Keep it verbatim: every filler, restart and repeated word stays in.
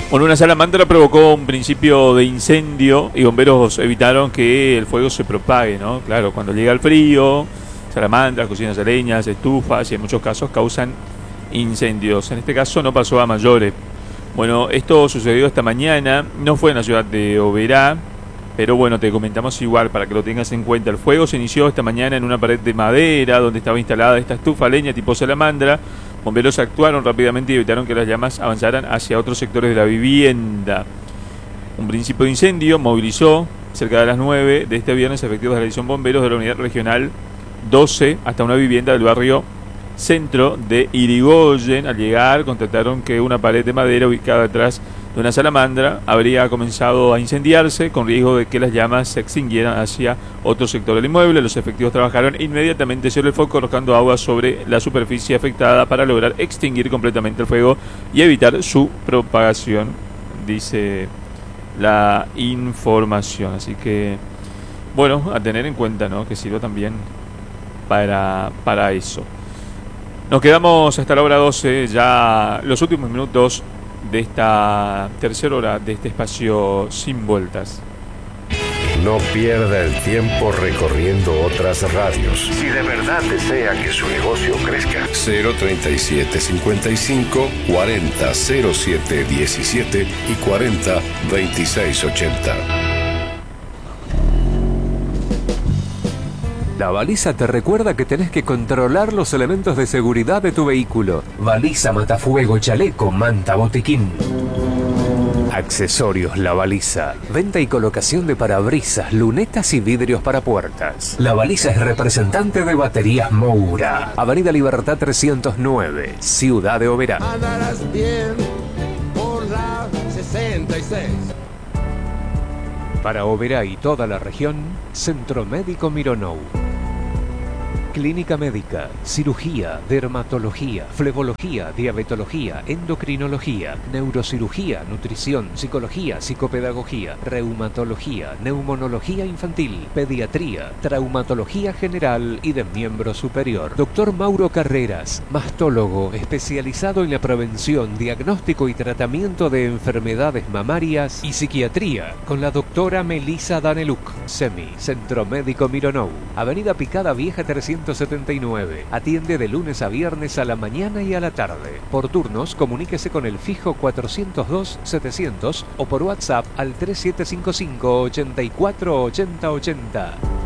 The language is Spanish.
Bueno, una salamandra provocó un principio de incendio y bomberos evitaron que el fuego se propague, ¿no? Claro, cuando llega el frío, salamandras, cocinas de leñas, estufas y en muchos casos causan incendios. En este caso no pasó a mayores. Bueno, esto sucedió esta mañana, no fue en la ciudad de Oberá, pero bueno, te comentamos igual para que lo tengas en cuenta. El fuego se inició esta mañana en una pared de madera donde estaba instalada esta estufa leña tipo salamandra. Bomberos actuaron rápidamente y evitaron que las llamas avanzaran hacia otros sectores de la vivienda. Un principio de incendio movilizó cerca de las nueve de este viernes efectivos de la división bomberos de la unidad regional doce hasta una vivienda del barrio Centro de Irigoyen. Al llegar constataron que una pared de madera ubicada detrás de una salamandra habría comenzado a incendiarse con riesgo de que las llamas se extinguieran hacia otro sector del inmueble. Los efectivos trabajaron inmediatamente sobre el foco arrojando agua sobre la superficie afectada para lograr extinguir completamente el fuego y evitar su propagación, dice la información. Así que, bueno, a tener en cuenta, ¿no?, que sirva también para, para eso. Nos quedamos hasta la hora doce, ya los últimos minutos de esta tercera hora de este espacio Sin Vueltas. No pierda el tiempo recorriendo otras radios. Si de verdad desea que su negocio crezca. cero treinta y siete cincuenta y cinco cuarenta cero siete diecisiete y cuarenta veintiséis ochenta. La baliza te recuerda que tenés que controlar los elementos de seguridad de tu vehículo. Baliza, matafuego, chaleco, manta, botiquín. Accesorios La Baliza. Venta y colocación de parabrisas, lunetas y vidrios para puertas. La Baliza es representante de Baterías Moura. Avenida Libertad trescientos nueve, Ciudad de Oberá. Andarás bien por la sesenta y seis. Para Oberá y toda la región, Centro Médico Mironou. Clínica médica, cirugía, dermatología, flebología, diabetología, endocrinología, neurocirugía, nutrición, psicología, psicopedagogía, reumatología, neumonología infantil, pediatría, traumatología general y de miembro superior. Doctor Mauro Carreras, mastólogo especializado en la prevención, diagnóstico y tratamiento de enfermedades mamarias y psiquiatría, con la doctora Melissa Daneluk. SEMI, Centro Médico Mironou, Avenida Picada Vieja trescientos setenta y nueve. Atiende de lunes a viernes a la mañana y a la tarde. Por turnos, comuníquese con el fijo cuatrocientos dos setecientos o por WhatsApp al tres siete cinco cinco ochenta y cuatro ochenta ochenta.